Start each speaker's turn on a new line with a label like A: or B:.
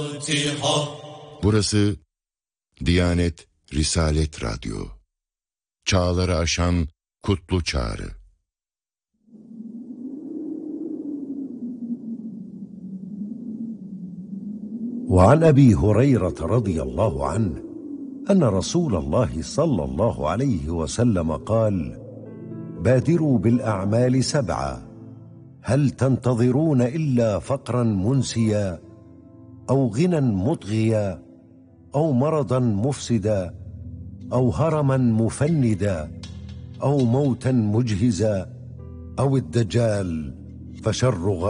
A: Burası Diyanet Risalet Radyo. Çağları aşan kutlu çağrı.
B: وعن أبي هريرة رضي الله عنه أن رسول الله صلى الله عليه وسلم قال: بادروا بالأعمال 7، هل تنتظرون إلا فقرا منسيا أو غنى مطغيا أو مرضا مفسدا أو هرما مفندا أو موتا مجهزا أو الدجال فشر